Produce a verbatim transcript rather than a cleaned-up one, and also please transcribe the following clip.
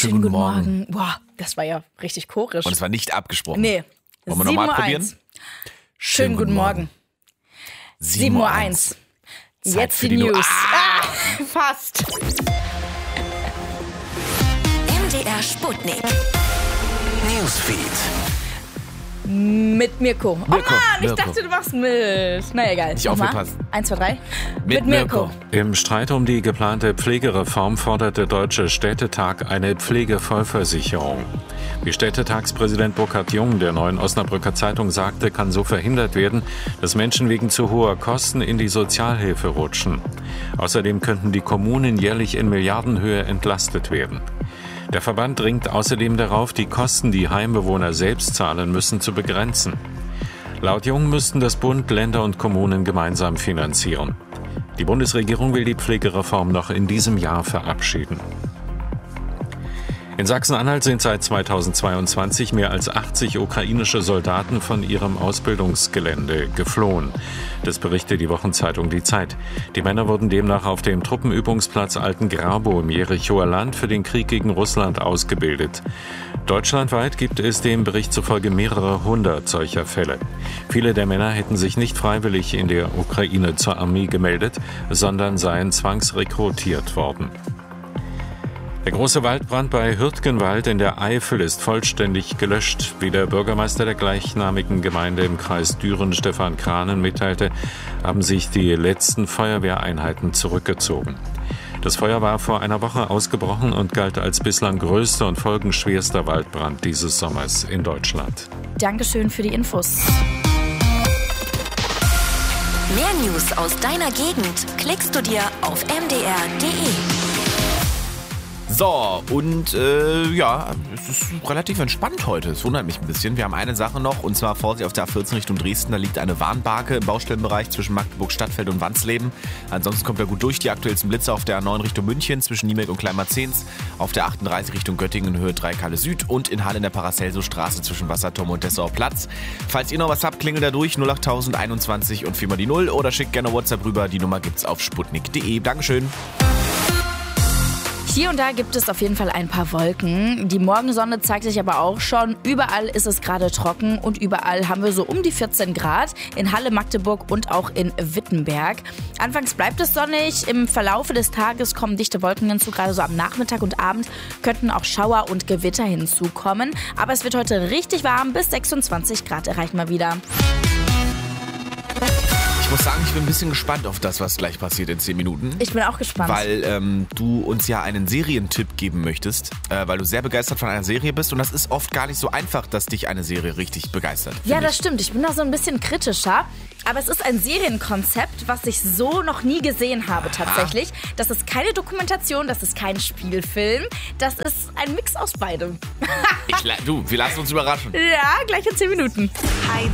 Schönen guten Morgen. Boah, das war ja richtig chorisch. Und es war nicht abgesprochen. Nee. Wollen wir nochmal probieren? Schönen guten Morgen. sieben Uhr eins. Jetzt die, die News. Ah! Ah, fast. M D R Sputnik. Newsfeed. Mit Mirko. Oh Mirko, Mann, ich Mirko. dachte, du machst mit. Na egal. Nicht Nochmal. aufgepasst. Eins, zwei, drei. Mit Mirko. Im Streit um die geplante Pflegereform fordert der Deutsche Städtetag eine Pflegevollversicherung. Wie Städtetagspräsident Burkhard Jung der Neuen Osnabrücker Zeitung sagte, kann so verhindert werden, dass Menschen wegen zu hoher Kosten in die Sozialhilfe rutschen. Außerdem könnten die Kommunen jährlich in Milliardenhöhe entlastet werden. Der Verband dringt außerdem darauf, die Kosten, die Heimbewohner selbst zahlen müssen, zu begrenzen. Laut Jung müssten das Bund, Länder und Kommunen gemeinsam finanzieren. Die Bundesregierung will die Pflegereform noch in diesem Jahr verabschieden. In Sachsen-Anhalt sind seit zweitausendzweiundzwanzig mehr als achtzig ukrainische Soldaten von ihrem Ausbildungsgelände geflohen. Das berichtet die Wochenzeitung Die Zeit. Die Männer wurden demnach auf dem Truppenübungsplatz Alten-Grabo im Jerichoer Land für den Krieg gegen Russland ausgebildet. Deutschlandweit gibt es dem Bericht zufolge mehrere hundert solcher Fälle. Viele der Männer hätten sich nicht freiwillig in der Ukraine zur Armee gemeldet, sondern seien zwangsrekrutiert worden. Der große Waldbrand bei Hürtgenwald in der Eifel ist vollständig gelöscht. Wie der Bürgermeister der gleichnamigen Gemeinde im Kreis Düren, Stefan Kranen, mitteilte, haben sich die letzten Feuerwehreinheiten zurückgezogen. Das Feuer war vor einer Woche ausgebrochen und galt als bislang größter und folgenschwerster Waldbrand dieses Sommers in Deutschland. Dankeschön für die Infos. Mehr News aus deiner Gegend klickst du dir auf m d r punkt d e. So, und äh, ja, es ist relativ entspannt heute. Es wundert mich ein bisschen. Wir haben eine Sache noch, und zwar Vorsicht auf der A vierzehn Richtung Dresden. Da liegt eine Warnbarke im Baustellenbereich zwischen Magdeburg Stadtfeld und Wandsleben. Ansonsten kommt er gut durch. Die aktuellsten Blitze auf der A neun Richtung München zwischen Niemelk und Kleinmarzens. Auf der achtunddreißig Richtung Göttingen Höhe drei Kalle Süd und in Halle in der Paracelso-Straße zwischen Wasserturm und Dessauer Platz. Falls ihr noch was habt, klingelt da durch null acht tausend einundzwanzig und viermal die null oder schickt gerne WhatsApp rüber. Die Nummer gibt's auf sputnik punkt de. Dankeschön. Hier und da gibt es auf jeden Fall ein paar Wolken. Die Morgensonne zeigt sich aber auch schon. Überall ist es gerade trocken und überall haben wir so um die vierzehn Grad. In Halle, Magdeburg und auch in Wittenberg. Anfangs bleibt es sonnig. Im Verlaufe des Tages kommen dichte Wolken hinzu. Gerade so am Nachmittag und Abend könnten auch Schauer und Gewitter hinzukommen. Aber es wird heute richtig warm. Bis sechsundzwanzig Grad erreichen wir wieder. Ich muss sagen, ich bin ein bisschen gespannt auf das, was gleich passiert in zehn Minuten. Ich bin auch gespannt. Weil ähm, du uns ja einen Serientipp geben möchtest, äh, weil du sehr begeistert von einer Serie bist. Und das ist oft gar nicht so einfach, dass dich eine Serie richtig begeistert. Ja, das stimmt. Ich bin da so ein bisschen kritischer. Aber es ist ein Serienkonzept, was ich so noch nie gesehen habe tatsächlich. Das ist keine Dokumentation, das ist kein Spielfilm. Das ist ein Mix aus beidem. ich, du, wir lassen uns überraschen. Ja, gleich in zehn Minuten. Hi.